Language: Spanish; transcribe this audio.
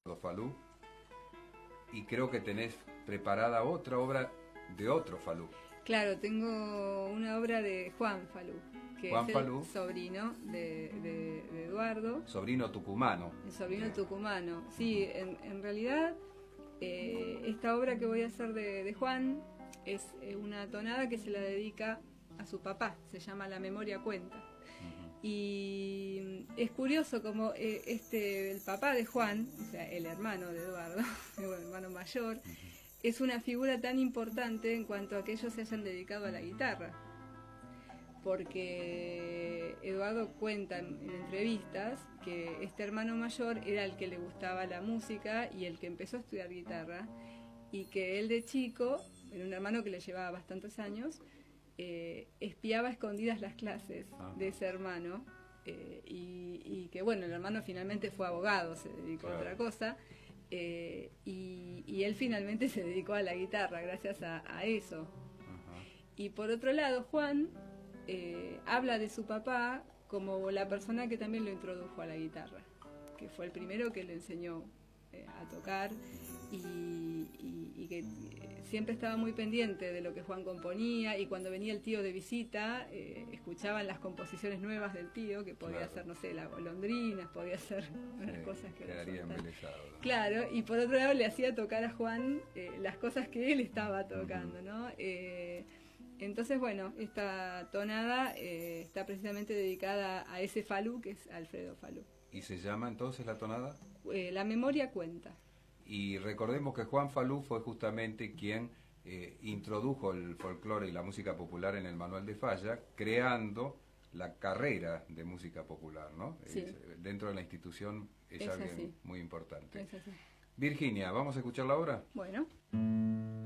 Falú, y creo que tenés preparada otra obra de otro Falú. Claro, tengo una obra de Juan Falú, que Juan es Falú, el sobrino de Eduardo. sobrino tucumano. El sobrino tucumano. Sí, en realidad esta obra que voy a hacer de Juan es una tonada que se la dedica a su papá, se llama La Memoria Cuenta. Y es curioso como el papá de Juan, o sea, el hermano de Eduardo, el hermano mayor, es una figura tan importante en cuanto a que ellos se hayan dedicado a la guitarra. Porque Eduardo cuenta en entrevistas que este hermano mayor era el que le gustaba la música y el que empezó a estudiar guitarra, y que él de chico, era un hermano que le llevaba bastantes años, espiaba a escondidas las clases de ese hermano, y que bueno, el hermano finalmente fue abogado, se dedicó a otra cosa, y él finalmente se dedicó a la guitarra gracias a eso. Y por otro lado, Juan habla de su papá como la persona que también lo introdujo a la guitarra, que fue el primero que le enseñó a tocar, y que siempre estaba muy pendiente de lo que Juan componía, y cuando venía el tío de visita escuchaban las composiciones nuevas del tío, que podía hacer, no sé, las golondrinas, podía hacer unas cosas que quedaría embelesado, ¿no? Claro, y por otro lado le hacía tocar a Juan las cosas que él estaba tocando, ¿no? Entonces, bueno, esta tonada está precisamente dedicada a ese Falú, que es Alfredo Falú. ¿Y se llama entonces la tonada? La Memoria Cuenta. Y recordemos que Juan Falú fue justamente quien introdujo el folclore y la música popular en el Manuel de Falla, creando la carrera de música popular, ¿no? Sí. Dentro de la institución es alguien muy importante. Es así. Virginia, ¿vamos a escuchar la obra? Bueno.